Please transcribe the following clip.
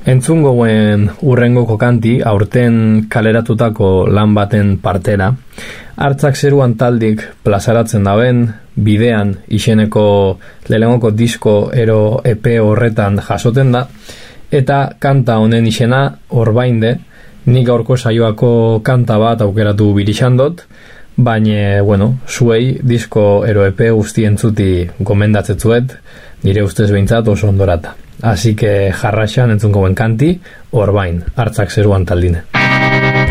Entzun goen urrengoko kanti, aurten kaleratutako lan baten partera. Hartzak zeruan taldik plazaratzen daben, bidean izeneko lehenengoko disko ero EP horretan jasoten da, eta kanta honen izena Orbainde, nik gaurko saioako kanta bat aukeratu birixandot, baina, zuei disko ero EP guzti entzuti gomendatzetzuet, nire ustez behintzat oso ondorata. Así que jarraxan entzunko ben kanti, Orbain, Hartzak zeruan taldine.